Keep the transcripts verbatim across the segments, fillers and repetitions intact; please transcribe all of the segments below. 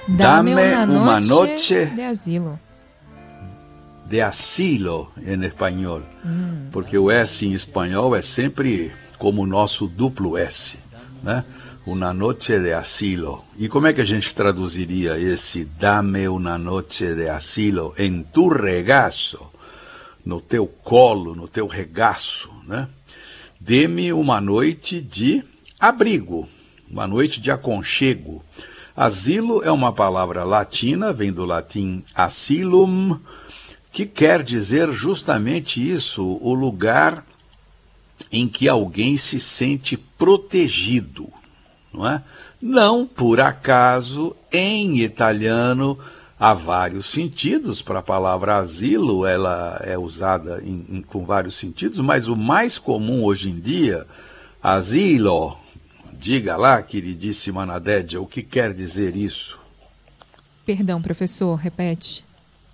Dame Dame una uma noche noche de asilo. de asilo em espanhol, hum. porque o S em espanhol é sempre como o nosso duplo S, né? Una noche de asilo. E como é que a gente traduziria esse dame una noche de asilo em tu regaço, no teu colo, no teu regaço, né? Dê-me uma noite de abrigo, uma noite de aconchego. Asilo é uma palavra latina, vem do latim asylum, que quer dizer justamente isso, o lugar em que alguém se sente protegido, não é? Não por acaso, em italiano, há vários sentidos para a palavra asilo, ela é usada em, em, com vários sentidos, mas o mais comum hoje em dia, asilo, diga lá, queridíssima Nadédia, o que quer dizer isso? Perdão, professor, repete.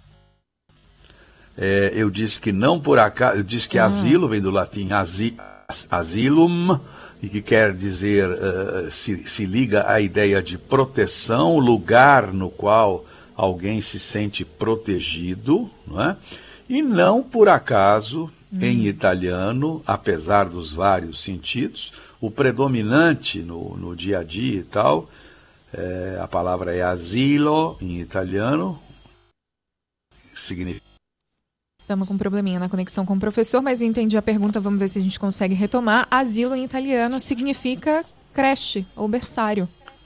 É, eu disse que não por acaso, eu disse que ah. asilo vem do latim asi, asylum, e que quer dizer, uh, se, se liga à ideia de proteção, lugar no qual alguém se sente protegido, não é? E não por acaso, hum. em italiano, apesar dos vários sentidos, o predominante no, no dia a dia e tal, é, a palavra é asilo em italiano, significa. Estamos com um probleminha na conexão com o professor, mas entendi a pergunta, vamos ver se a gente consegue retomar. Asilo em italiano significa creche ou berçário.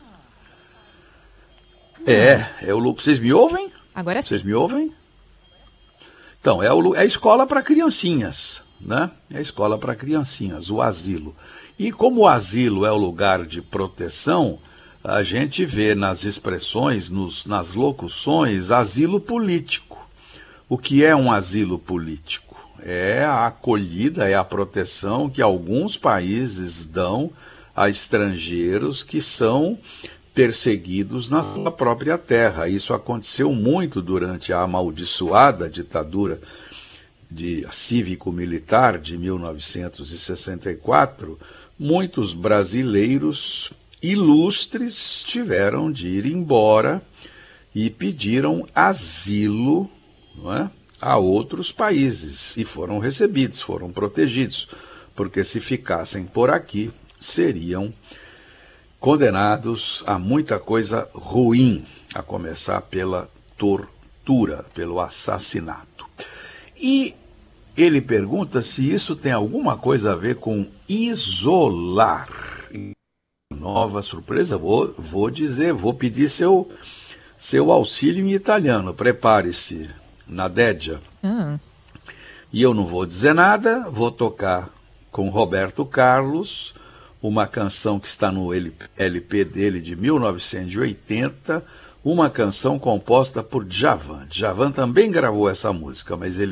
É, é o vocês me ouvem? Agora sim. Vocês me ouvem? Então, é, o, é a escola para criancinhas, né? É a escola para criancinhas, o asilo. E como o asilo é o lugar de proteção, a gente vê nas expressões, nos, nas locuções, asilo político. O que é um asilo político? É a acolhida, é a proteção que alguns países dão a estrangeiros que são perseguidos na sua própria terra. Isso aconteceu muito durante a amaldiçoada ditadura de cívico-militar de mil novecentos e sessenta e quatro. Muitos brasileiros ilustres tiveram de ir embora e pediram asilo, não é? a outros países, e foram recebidos, foram protegidos, porque se ficassem por aqui, seriam condenados a muita coisa ruim, a começar pela tortura, pelo assassinato. E ele pergunta se isso tem alguma coisa a ver com isolar. Nova surpresa, vou, vou dizer, vou pedir seu, seu auxílio em italiano, prepare-se. Nadédia. Ah. E eu não vou dizer nada, vou tocar com Roberto Carlos, uma canção que está no L P dele de mil novecentos e oitenta, uma canção composta por Djavan. Djavan também gravou essa música, mas ele